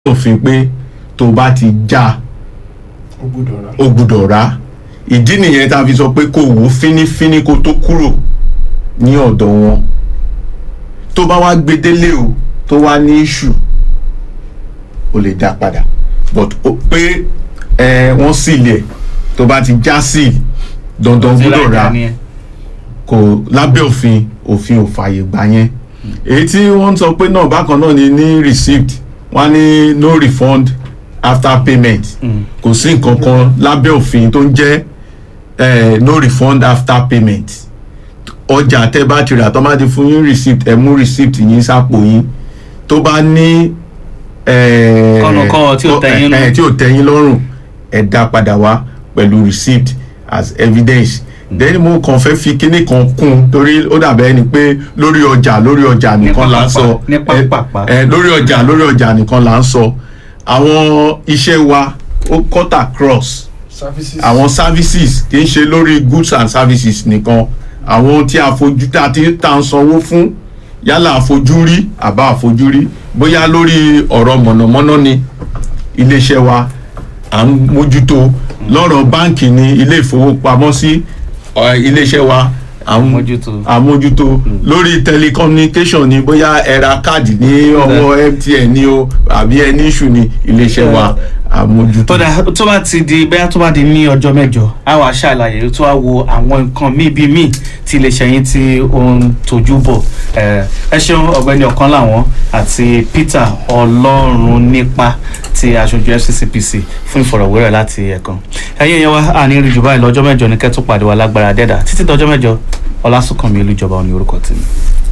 òfin pé tó bá ti já o gbọ́dọ̀ rà. Ìdí nìyẹn tá a fi sọ pé kó wò fínífíní kó tó kúrò ní ọ̀dọ̀ wọn. Tó bá wá gbé délé o tó wá ní issue o lè dá padà, but pé wọ́n sílẹ̀ tó bá ti já sí dandan gbọ́dọ̀ rà kò lábẹ́ òfin ò fààyè gbà yẹn. Èyí tí wọ́n sọ pé náà bákan náà ni ní receipt wọ́n ní no refund after payment. Kò sí nǹkan kan lábẹ́ òfin tó ń jẹ́ no refund after payment. Ọjà tẹ́ bá ti rà tó bá ti fún yín receipt ẹ mú receipt yín sápò yín. Tó bá ní kọ́nùkọ́ tí ò tẹ́yín lọ́rùn ẹ dá padà wá pẹ̀lú receipt as evidence. Then mo kàn fẹ́ fi kíní kan kún torí ó dàbẹ́ ni pé lórí ọjà nìkan là ń sọ lórí ọjà nìkan là ń sọ. Àwọn iṣẹ́ wa ó cut across àwọn services kì í ṣe lórí goods and services nìkan. Àwọn tí a fojú tá ń sanwó fún yálà àfojúrí àbá àfojúrí bóyá lórí ọ̀rọ̀ mọ̀nàmọ́ná ni iléeṣẹ́ wa à ń mójútó, lọ́rọ̀ báǹkì ni ilé ìfowópamọ́sí iléeṣẹ́ wa àmójútó, lórí telecommunication ni bóyá ẹ ra káàdì ní ọwọ́ MTN ni o àbí ẹni iṣu ni iléeṣẹ́ wa àmójútó. tó bá ti di bẹ́ẹ̀ tó bá di ní ọjọ́ mẹ́jọ a wá ṣàlàyé tó wá wo àwọn nǹkan míì tí iléeṣẹ́ yín tí ó ń tọ́jú bọ̀. Ẹ ṣeun ọ̀gbẹ́ni Ọ̀kánláwọ̀n àti Peter Ọlọ́runnípa ti aṣojú FCCPC fún ìfọ̀rọ̀wérọ̀ láti ẹ̀kan. Ẹ̀yin yẹn wá àní rí jù báyìí lọ́jọ́ mẹ́jọ ní kẹ́tù pàdé wa lágbára dẹ́dà títí dọjọ́ mẹ́jọ. Ọlásùnkànmí Olújọba ní orúkọ tèmi.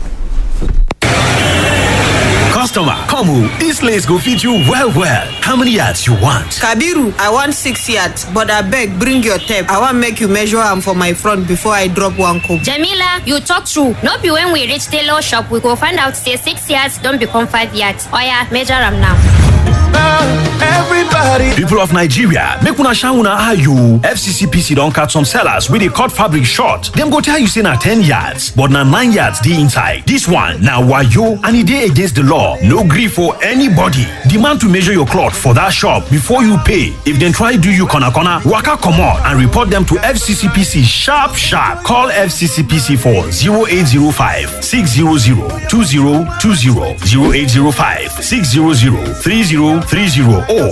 Customer, come this place go fit you well. How many yards you want? Kabiru, I want 6 yards, but I beg, bring your tape. I want make you measure am for my front before I drop one coat. Jamila, you talk true. No be when we reach tailor shop, we go find out say 6 yards don't become 5 yards. Oya, measure am now. Everybody. People of Nigeria, make una shine una eye you. FCCPC don catch some sellers wey dey cut fabric short. Dem go tell you say na 10 yards, but na 9 yards dey inside. This one na wayo and e dey against the law. No gree for anybody. Demand to measure your cloth for that shop before you pay. If dem try do you corner, waka comot and report them to FCCPC sharp. Call FCCPC for 0805 600 2020, 0805 600 3030 or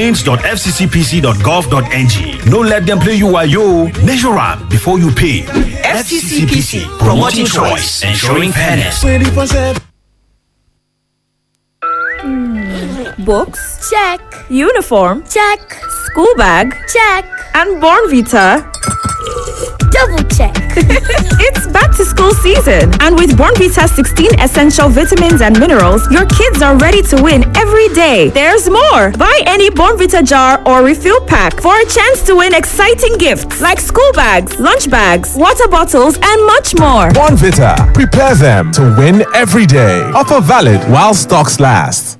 complaints.fccpc.gov.ng. No let them play you wayo. Measure am before you pay. FCCPC, promoting choice, ensuring fairness. Books? Check. Uniform? Check. School bag? Check. And Bornvita? Double check. It's back to school season, and with Bornvita's 16 essential vitamins and minerals, your kids are ready to win every day. There's more. Buy any Bornvita jar or refill pack for a chance to win exciting gifts like school bags, lunch bags, water bottles, and much more. Bornvita, prepare them to win every day. Offer valid while stocks last.